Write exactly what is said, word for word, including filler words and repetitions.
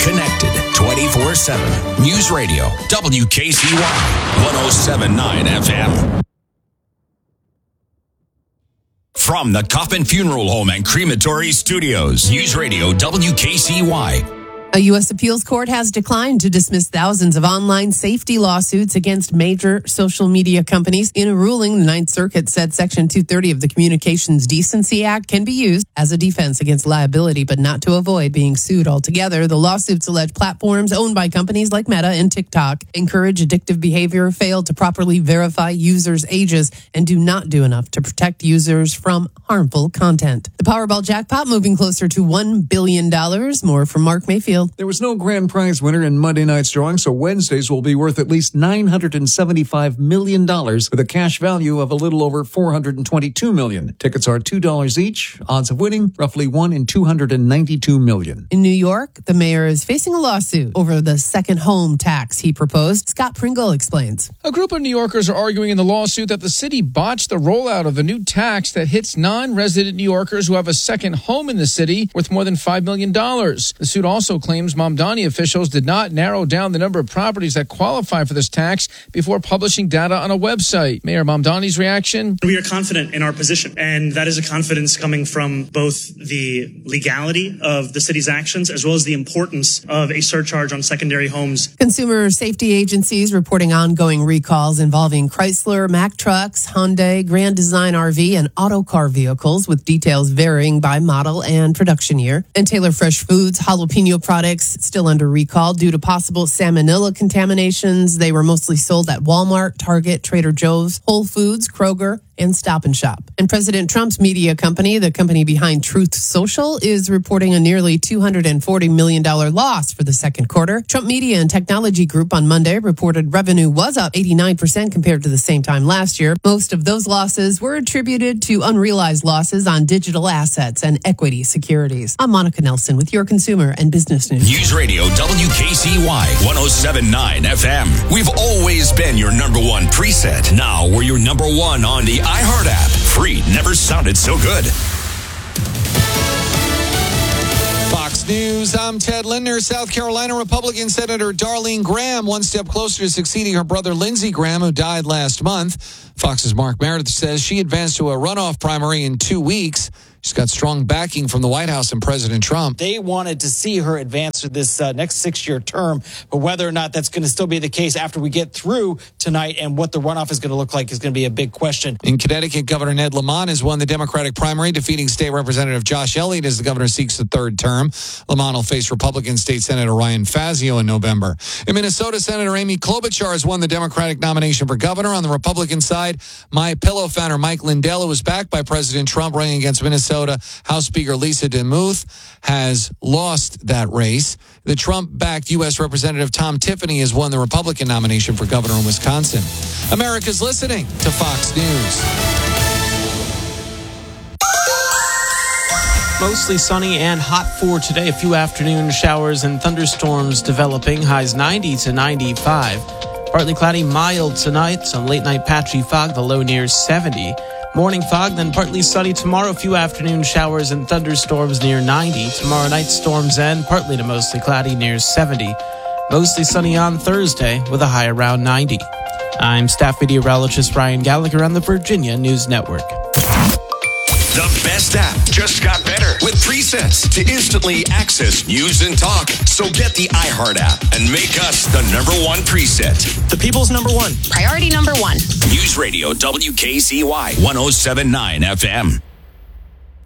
Connected twenty-four seven. News Radio W K C Y one oh seven point nine F M. From the Coffin Funeral Home and Crematory Studios, News Radio W K C Y. A U S appeals court has declined to dismiss thousands of online safety lawsuits against major social media companies. In a ruling, the Ninth Circuit said Section two thirty of the Communications Decency Act can be used as a defense against liability, but not to avoid being sued altogether. The lawsuits allege platforms owned by companies like Meta and TikTok encourage addictive behavior, fail to properly verify users' ages, and do not do enough to protect users from harmful content. The Powerball jackpot moving closer to one billion dollars. More from Mark Mayfield. There was no grand prize winner in Monday night's drawing, so Wednesdays will be worth at least nine hundred seventy-five million dollars with a cash value of a little over four hundred twenty-two million dollars. Tickets are two dollars each. Odds of winning, roughly one in two hundred ninety-two million. In New York, the mayor is facing a lawsuit over the second home tax he proposed. Scott Pringle explains. A group of New Yorkers are arguing in the lawsuit that the city botched the rollout of the new tax that hits non-resident New Yorkers who have a second home in the city worth more than five million dollars. The suit also claims Mamdani officials did not narrow down the number of properties that qualify for this tax before publishing data on a website. Mayor Mamdani's reaction? We are confident in our position, and that is a confidence coming from both the legality of the city's actions as well as the importance of a surcharge on secondary homes. Consumer safety agencies reporting ongoing recalls involving Chrysler, Mack Trucks, Hyundai, Grand Design R V, and Autocar vehicles, with details varying by model and production year. And Taylor Fresh Foods jalapeno products still under recall due to possible salmonella contaminations. They were mostly sold at Walmart, Target, Trader Joe's, Whole Foods, Kroger, and Stop and Shop. And President Trump's media company, the company behind Truth Social, is reporting a nearly two hundred forty million dollars loss for the second quarter. Trump Media and Technology Group on Monday reported revenue was up eighty-nine percent compared to the same time last year. Most of those losses were attributed to unrealized losses on digital assets and equity securities. I'm Monica Nelson with your consumer and business news. News Radio W K C Y one oh seven point nine F M. We've always been your number one preset. Now we're your number one on the iHeart app. Free never sounded so good. Fox News, I'm Ted Linder. South Carolina Republican Senator Darlene Graham one step closer to succeeding her brother Lindsey Graham, who died last month. Fox's Mark Meredith says she advanced to a runoff primary in two weeks. She's got strong backing from the White House and President Trump. They wanted to see her advance to this uh, next six-year term, but whether or not that's going to still be the case after we get through tonight and what the runoff is going to look like is going to be a big question. In Connecticut, Governor Ned Lamont has won the Democratic primary, defeating State Representative Josh Elliott as the governor seeks the third term. Lamont will face Republican State Senator Ryan Fazio in November. In Minnesota, Senator Amy Klobuchar has won the Democratic nomination for governor. On the Republican side, MyPillow founder Mike Lindell, who was backed by President Trump, running against Minnesota House Speaker Lisa DeMuth, has lost that race. The Trump-backed U S Representative Tom Tiffany has won the Republican nomination for governor in Wisconsin. America's listening to Fox News. Mostly sunny and hot for today. A few afternoon showers and thunderstorms developing. Highs ninety to ninety-five. Partly cloudy, mild tonight. Some late night patchy fog, the low near seventy. Morning fog, then partly sunny tomorrow. A few afternoon showers and thunderstorms near ninety. Tomorrow night storms and partly to mostly cloudy near seventy. Mostly sunny on Thursday with a high around ninety. I'm staff meteorologist Ryan Gallagher on the Virginia News Network. The best app just got better with presets to instantly access news and talk. So get the iHeart app and make us the number one preset. The people's number one. Priority number one. News Radio W K C Y one oh seven point nine F M.